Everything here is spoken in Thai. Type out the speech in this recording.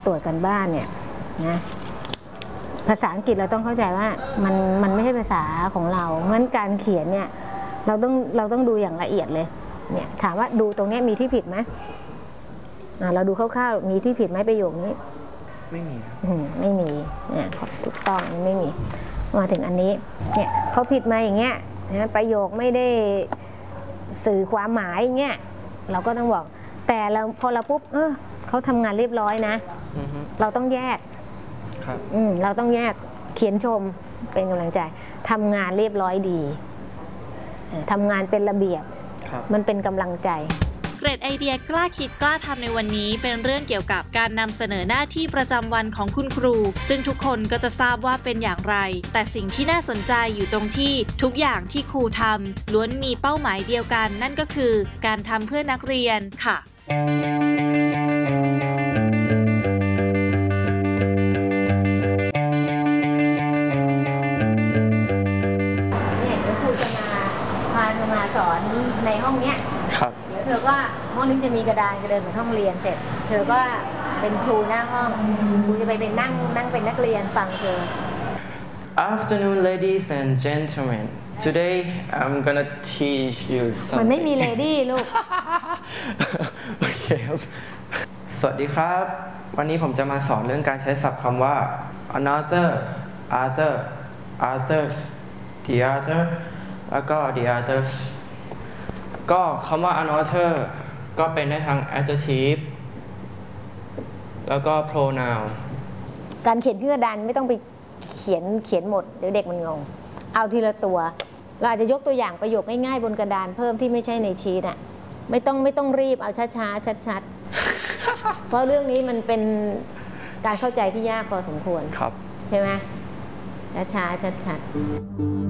ตรวจกันบ้านเนี่ยนะภาษาอังกฤษเราต้องเข้าใจว่ามันไม่ใช่ภาษาของเราเพราะฉะนั้นการเขียนเนี่ยเราต้องดูอย่างละเอียดเลยเนี่ยถามว่าดูตรงนี้มีที่ผิดไหมเราดูคร่าวๆมีที่ผิดไหมประโยคนี้ไม่มีไม่มีเนี่ยถูกต้องไม่มีมาถึงอันนี้เนี่ยเขาผิดมาอย่างเงี้ยนะประโยคไม่ได้สื่อความหมายอย่างเงี้ยเราก็ต้องบอกแต่เราพอเราปุ๊บเขาทำงานเรียบร้อยนะเราต้องแยกเราต้องแยกเขียนชมเป็นกำลังใจทำงานเรียบร้อยดีทำงานเป็นระเบียบมันเป็นกำลังใจเกรดไอเดียกล้าคิดกล้าทำในวันนี้เป็นเรื่องเกี่ยวกับการนำเสนอหน้าที่ประจำวันของคุณครูซึ่งทุกคนก็จะทราบว่าเป็นอย่างไรแต่สิ่งที่น่าสนใจอยู่ตรงที่ทุกอย่างที่ครูทำล้วนมีเป้าหมายเดียวกันนั่นก็คือการทำเพื่อนักเรียนค่ะมาสอนในห้องเนี้ยเดี๋ยวเธอก็ห้องนี้จะมีกระดานกระเดินเหมือนห้องเรียนเสร็จเธอก็เป็นครูหน้าห้องครูจะไปเป็นนั่งเป็นนักเรียนฟังเธอ Afternoon ladies and gentlemen today I'm gonna teach you something มันไม่มี lady ลูกโอเคครับสวัสดีครับวันนี้ผมจะมาสอนเรื่องการใช้ศัพท์คำว่า another other others the otherแล้วก็ the others ก็คำว่า another ก็เป็นได้ทั้ง adjective แล้วก็ pronoun การเขียนที่กระดานไม่ต้องไปเขียนหมดเดี๋ยวเด็กมันงงเอาทีละตัวเราอาจจะยกตัวอย่างประโยคง่ายๆบนกระดานเพิ่มที่ไม่ใช่ในชีทไม่ต้องรีบเอาช้าๆชัดๆเพราะเรื่องนี้มันเป็นการเข้าใจที่ยากพอสมควรใช่ไหมช้าๆชัดๆ